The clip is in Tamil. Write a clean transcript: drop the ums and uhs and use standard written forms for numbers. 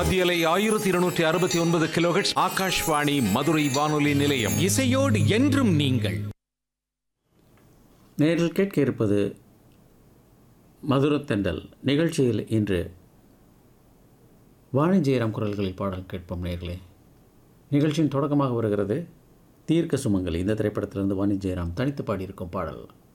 மத்தியலை 1269 கிலோஹெர்ட்ஸ் ஆகாஷ்வாணி மதுரை வானொலி நிலையம். இசையோடு என்றும் நீங்கள். நேரில் கேட்க இருப்பது மதுரத்தெண்டல் நிகழ்ச்சியில் இன்று வாணி ஜெயராம் குரல்களில் பாடல் கேட்போம். நேர்களே, நிகழ்ச்சியின் தொடக்கமாக வருகிறது தீர்க்க சுமங்கலி. இந்த திரைப்படத்திலிருந்து வாணி ஜெயராம் தனித்து பாடியிருக்கும் பாடல்.